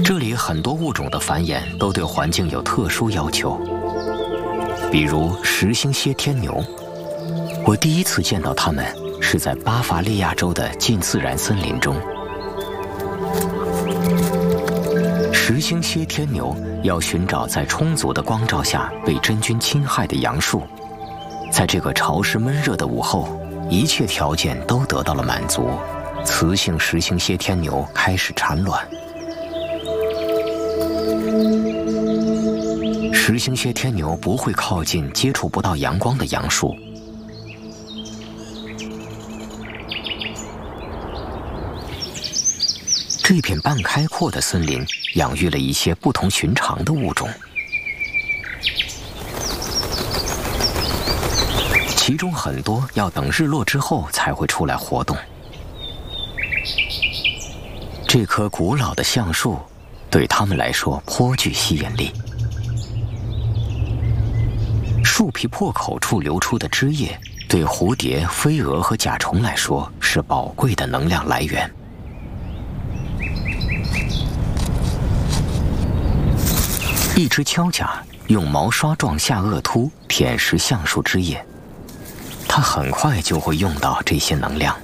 这里很多物种的繁衍都对环境有特殊要求，比如石星蝎天牛。我第一次见到它们是在巴伐利亚州的近自然森林中。石星蝎天牛要寻找在充足的光照下被真菌侵害的杨树，在这个潮湿闷热的午后，一切条件都得到了满足，雌性石星蝎天牛开始产卵。石星蝎天牛不会靠近接触不到阳光的杨树。这片半开阔的森林养育了一些不同寻常的物种，其中很多要等日落之后才会出来活动。这棵古老的橡树对它们来说颇具吸引力。树皮破口处流出的汁液，对蝴蝶、飞蛾和甲虫来说是宝贵的能量来源。一只锹甲用毛刷状下颚突舔食橡树枝叶，它很快就会用到这些能量。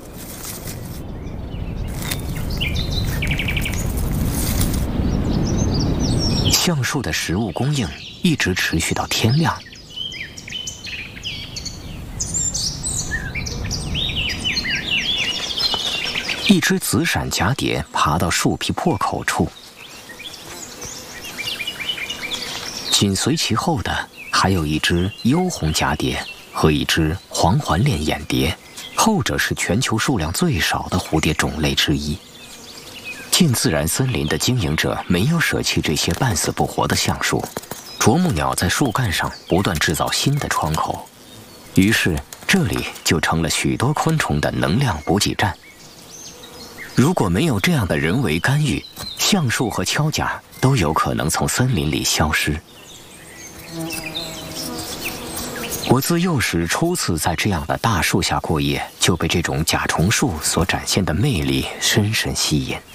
橡树的食物供应一直持续到天亮。一只紫闪蛱蝶爬到树皮破口处，紧随其后的还有一只幽红蛱蝶和一只黄环链眼蝶，后者是全球数量最少的蝴蝶种类之一。近自然森林的经营者没有舍弃这些半死不活的橡树，啄木鸟在树干上不断制造新的窗口，于是这里就成了许多昆虫的能量补给站。如果没有这样的人为干预，橡树和锹甲都有可能从森林里消失。我自幼时初次在这样的大树下过夜，就被这种甲虫树所展现的魅力深深吸引。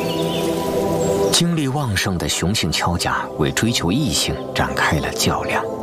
精力旺盛的雄性锹甲为追求异性展开了较量。